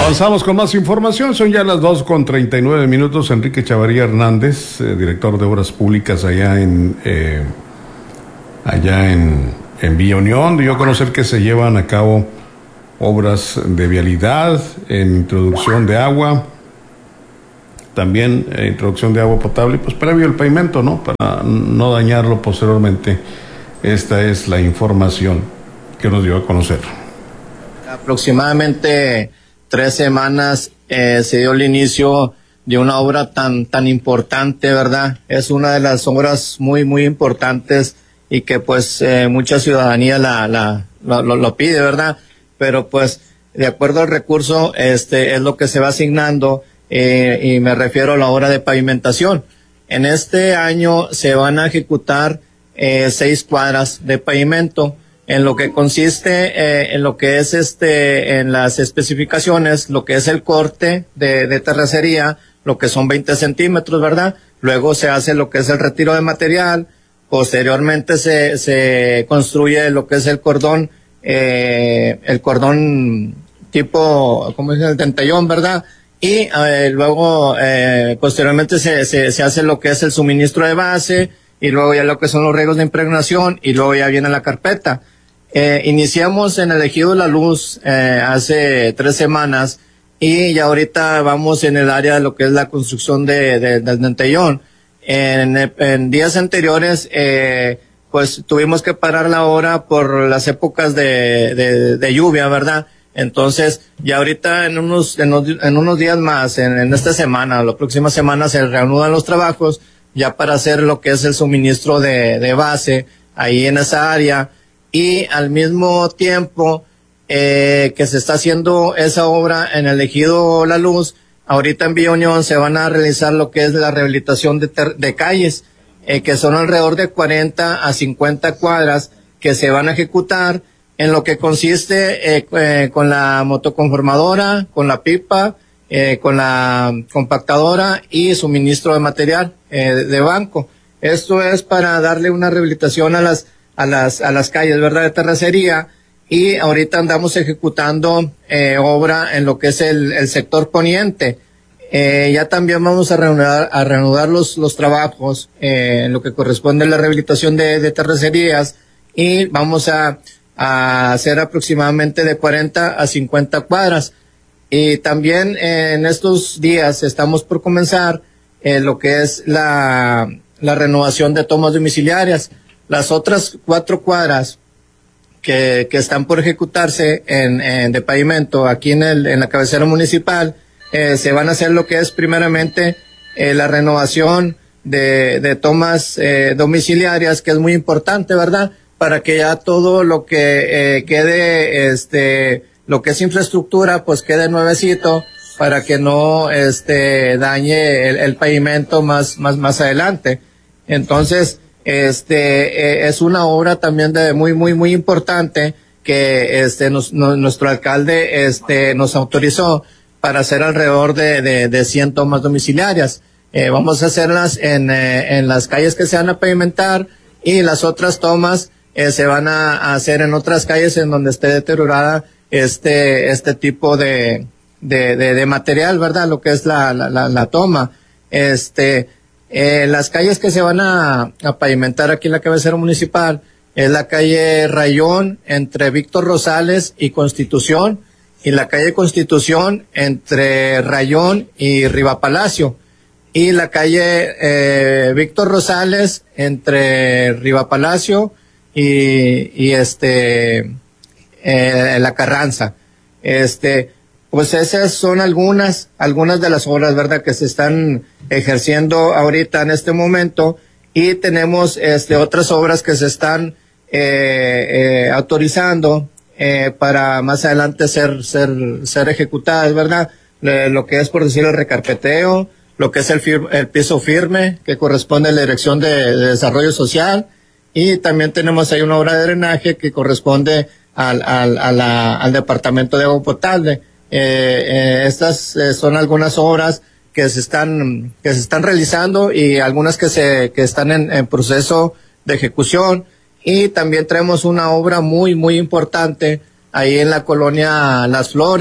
Avanzamos con más información, son ya las 2:39. Enrique Chavarría Hernández, director de Obras Públicas allá en Villa Unión, dio a conocer que se llevan a cabo obras de vialidad, en introducción de agua, también introducción de agua potable, pues previo al pavimento, ¿no? Para no dañarlo posteriormente. Esta es la información que nos dio a conocer. Aproximadamente 3 semanas se dio el inicio de una obra tan importante, ¿verdad? Es una de las obras muy importantes y que pues mucha ciudadanía lo pide, ¿verdad? Pero pues de acuerdo al recurso es lo que se va asignando y me refiero a la obra de pavimentación. En este año se van a ejecutar 6 cuadras de pavimento. En lo que consiste, en lo que es en las especificaciones, lo que es el corte de terracería, lo que son 20 centímetros, ¿verdad? Luego se hace lo que es el retiro de material, posteriormente se construye lo que es el cordón tipo, ¿cómo es? El dentellón, ¿verdad? Y luego, posteriormente se hace lo que es el suministro de base, y luego ya lo que son los riegos de impregnación, y luego ya viene la carpeta. Iniciamos en el Ejido La Luz hace 3 semanas y ya ahorita vamos en el área de lo que es la construcción del dentellón. En días anteriores pues tuvimos que parar la obra por las épocas de lluvia, ¿verdad? Entonces ya ahorita en unos días más, en esta semana, la próxima semana se reanudan los trabajos ya para hacer lo que es el suministro de base ahí en esa área. Y al mismo tiempo que se está haciendo esa obra en el Ejido La Luz, ahorita en Villa Unión se van a realizar lo que es la rehabilitación de calles, que son alrededor de 40 a 50 cuadras que se van a ejecutar, en lo que consiste con la motoconformadora, con la pipa, con la compactadora y suministro de material de banco. Esto es para darle una rehabilitación a las calles, ¿verdad?, de terracería, y ahorita andamos ejecutando obra en lo que es el sector poniente. Ya también vamos a reanudar los trabajos en lo que corresponde a la rehabilitación de terracerías, y vamos a hacer aproximadamente de 40 a 50 cuadras. Y también en estos días estamos por comenzar lo que es la renovación de tomas domiciliarias. Las otras 4 cuadras que están por ejecutarse de pavimento aquí en la cabecera municipal, se van a hacer lo que es primeramente la renovación de tomas domiciliarias, que es muy importante, ¿verdad? Para que ya todo lo que quede, lo que es infraestructura, pues quede nuevecito, para que no dañe el pavimento más adelante. Entonces, es una obra también muy importante que nuestro alcalde nos autorizó para hacer alrededor de 100 tomas domiciliarias. Vamos a hacerlas en las calles que se van a pavimentar, y las otras tomas se van a hacer en otras calles en donde esté deteriorada este tipo de material, ¿verdad? Lo que es la toma. Las calles que se van a pavimentar aquí en la cabecera municipal es la calle Rayón entre Víctor Rosales y Constitución, y la calle Constitución entre Rayón y Rivapalacio, y la calle Víctor Rosales entre Rivapalacio y La Carranza. Pues esas son algunas de las obras, ¿verdad?, que se están ejerciendo ahorita en este momento, y tenemos otras obras que se están autorizando para más adelante ser ejecutadas, ¿verdad? Lo que es, por decirlo, el recarpeteo, lo que es el piso firme, que corresponde a la Dirección de Desarrollo Social, y también tenemos ahí una obra de drenaje que corresponde al Departamento de Agua Potable. Estas son algunas obras que se están realizando, y algunas que están en proceso de ejecución. Y también traemos una obra muy importante ahí en la colonia Las Flores,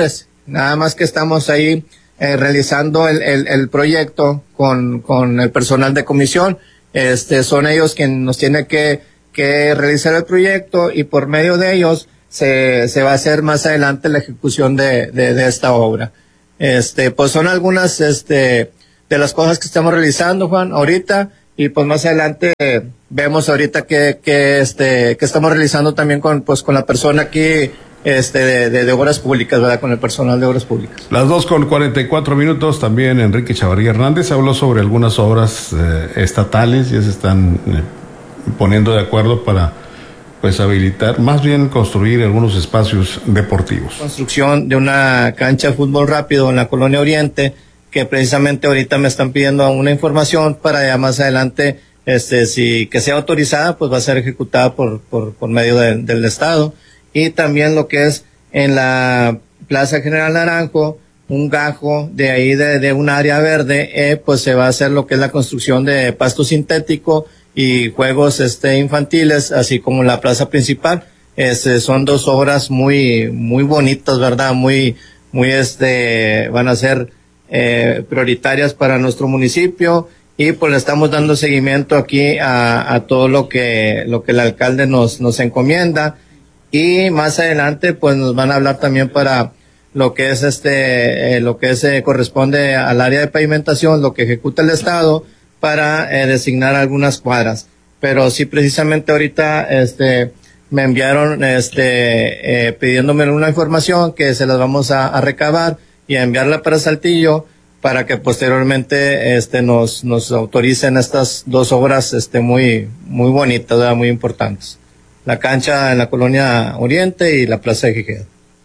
Nada más que estamos ahí realizando el proyecto con el personal de comisión. Son ellos quienes nos tienen que realizar el proyecto, y por medio de ellos se va a hacer más adelante la ejecución de esta obra. Pues son algunas de las cosas que estamos realizando, Juan, ahorita, y pues más adelante vemos ahorita que estamos realizando también con la persona aquí de Obras Públicas, ¿verdad? Con el personal de Obras Públicas. Las 2:44 también Enrique Chavarría Hernández habló sobre algunas obras estatales. Ya se están poniendo de acuerdo para pues habilitar, más bien construir algunos espacios deportivos. Construcción de una cancha de fútbol rápido en la Colonia Oriente, que precisamente ahorita me están pidiendo una información para ya más adelante, si que sea autorizada, pues va a ser ejecutada por medio del Estado. Y también lo que es en la Plaza General Naranjo, un gajo de ahí de un área verde, pues se va a hacer lo que es la construcción de pasto sintético y juegos infantiles, así como la plaza principal. Son dos obras muy bonitas, ¿verdad? Muy van a ser prioritarias para nuestro municipio, y pues le estamos dando seguimiento aquí a todo lo que el alcalde nos encomienda. Y más adelante pues nos van a hablar también para lo que es corresponde al área de pavimentación, lo que ejecuta el Estado, para designar algunas cuadras. Pero sí, precisamente ahorita me enviaron pidiéndome una información que se las vamos a recabar y a enviarla para Saltillo, para que posteriormente nos autoricen estas dos obras muy bonitas, ¿verdad? Muy importantes. La cancha en la Colonia Oriente y la Plaza de Gijeda.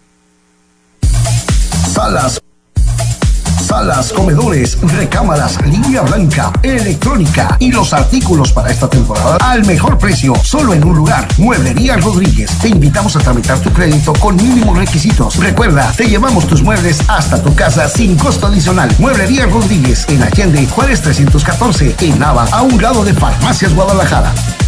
Salas, comedores, recámaras, línea blanca, electrónica y los artículos para esta temporada al mejor precio, solo en un lugar. Mueblería Rodríguez. Te invitamos a tramitar tu crédito con mínimos requisitos. Recuerda, te llevamos tus muebles hasta tu casa sin costo adicional. Mueblería Rodríguez, en Allende, Juárez 314, en Nava, a un lado de Farmacias Guadalajara.